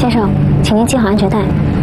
先生，请您系好安全带，